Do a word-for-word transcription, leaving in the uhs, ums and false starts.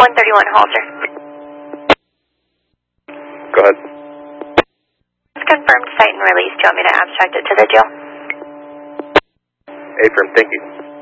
one thirty-one Halter. Go ahead. It's confirmed site and release. Do you want me to abstract it to the jail? Affirm, thank you.